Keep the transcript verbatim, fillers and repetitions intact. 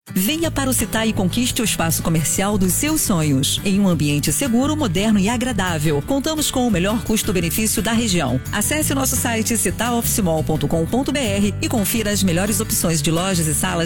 Venha para o Citai e conquiste o espaço comercial dos seus sonhos, em um ambiente seguro, moderno e agradável. Contamos com o melhor custo-benefício da região. Acesse nosso site citai office mall ponto com ponto br e confira as melhores opções de lojas e salas